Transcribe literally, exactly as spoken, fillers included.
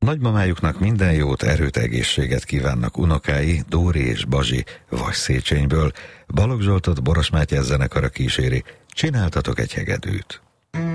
Nagymamájuknak minden jót, erőt, egészséget kívánnak unokái, Dóri és Bazsi Vas-Széchenyből. Balogh Zsoltot Boros Mátyás zenekara kíséri, Csináltatok egy hegedűt.